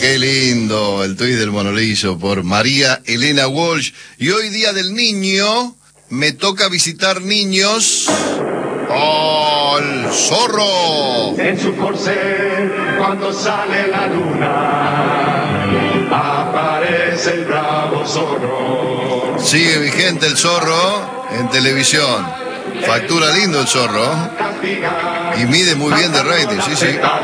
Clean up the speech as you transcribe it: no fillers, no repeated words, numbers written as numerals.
Qué lindo el tuit del monolillo por María Elena Walsh. Y hoy día del niño, me toca visitar niños. ¡Oh, el zorro! En su corcel, cuando sale la luna, aparece el bravo zorro. Sigue vigente el zorro en televisión. Factura lindo el zorro. Y mide muy bien de rating, sí, sí.